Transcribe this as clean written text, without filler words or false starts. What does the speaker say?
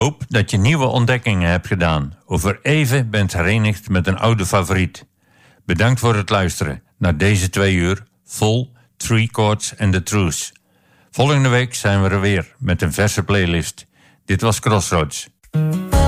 Hoop dat je nieuwe ontdekkingen hebt gedaan of er even bent herenigd met een oude favoriet. Bedankt voor het luisteren naar deze 2 uur vol Three Chords and the Truth. Volgende week zijn we er weer met een verse playlist. Dit was Crossroads.